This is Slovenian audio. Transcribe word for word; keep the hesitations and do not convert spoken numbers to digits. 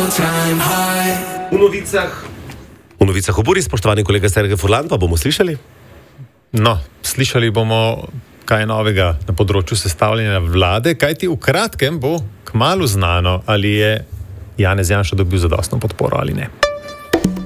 V novicah. V novicah v Buri, spoštovani kolega Sergej Furlan, pa bomo slišali? No, slišali bomo kaj novega na področju sestavljanja vlade, kajti v kratkem bo kmalu znano, ali je Janez Janša dobil zadostno podporo ali ne.